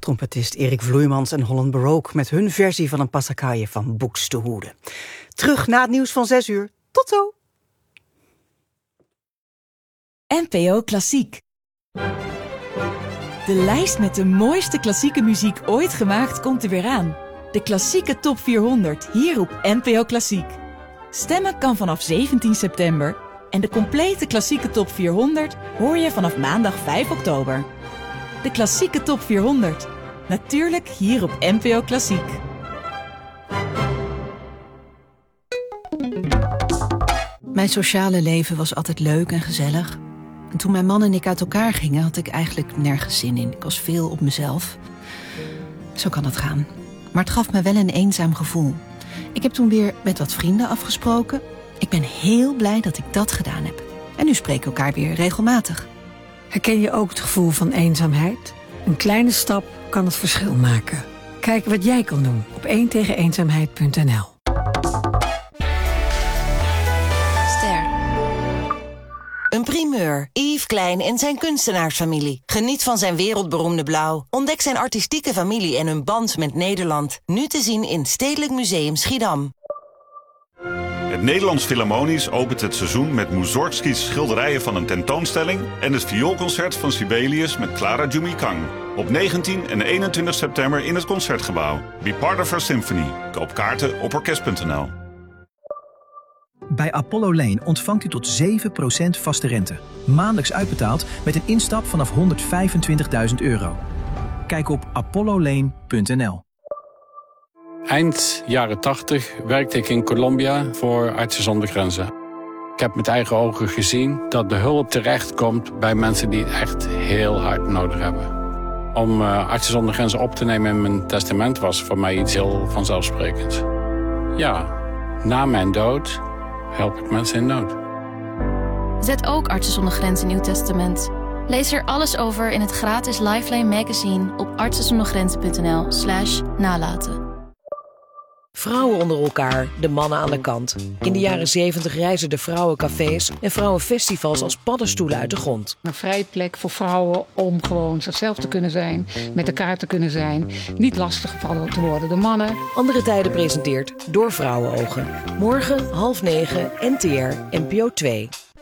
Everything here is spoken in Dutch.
Trompetist Erik Vloeimans en Holland Baroque met hun versie van een passacaille van Buxtehude. Terug na het nieuws van 6 uur. Tot zo! NPO Klassiek. De lijst met de mooiste klassieke muziek ooit gemaakt komt er weer aan. De klassieke top 400, hier op NPO Klassiek. Stemmen kan vanaf 17 september en de complete klassieke top 400 hoor je vanaf maandag 5 oktober. De klassieke top 400, natuurlijk hier op NPO Klassiek. Mijn sociale leven was altijd leuk en gezellig. En toen mijn man en ik uit elkaar gingen, had ik eigenlijk nergens zin in. Ik was veel op mezelf. Zo kan het gaan. Maar het gaf me wel een eenzaam gevoel. Ik heb toen weer met wat vrienden afgesproken. Ik ben heel blij dat ik dat gedaan heb. En nu spreken we elkaar weer regelmatig. Herken je ook het gevoel van eenzaamheid? Een kleine stap kan het verschil maken. Kijk wat jij kan doen op 1tegeneenzaamheid.nl. Een primeur. Yves Klein en zijn kunstenaarsfamilie. Geniet van zijn wereldberoemde blauw. Ontdek zijn artistieke familie en hun band met Nederland. Nu te zien in Stedelijk Museum Schiedam. Het Nederlands Philharmonisch opent het seizoen met Mussorgskis schilderijen van een tentoonstelling en het vioolconcert van Sibelius met Clara Jumikang. Op 19 en 21 september in het Concertgebouw. Be part of our symphony. Koop kaarten op orkest.nl. Bij Apollo Lane ontvangt u tot 7% vaste rente. Maandelijks uitbetaald met een instap vanaf €125.000. Kijk op apollolane.nl. Eind jaren 80 werkte ik in Colombia voor Artsen zonder Grenzen. Ik heb met eigen ogen gezien dat de hulp terechtkomt bij mensen die het echt heel hard nodig hebben. Om Artsen zonder Grenzen op te nemen in mijn testament was voor mij iets heel vanzelfsprekends. Ja, na mijn dood help ik mensen in nood. Zet ook Artsen zonder Grenzen in uw testament. Lees er alles over in het gratis Lifeline magazine op artsenzondergrenzen.nl/nalaten. Vrouwen onder elkaar, de mannen aan de kant. In de jaren 70 reizen de vrouwencafés en vrouwenfestivals als paddenstoelen uit de grond. Een vrije plek voor vrouwen om gewoon zichzelf te kunnen zijn, met elkaar te kunnen zijn, niet lastiggevallen te worden door mannen. Andere Tijden presenteert Door Vrouwenogen. Morgen 20:30 NTR NPO 2.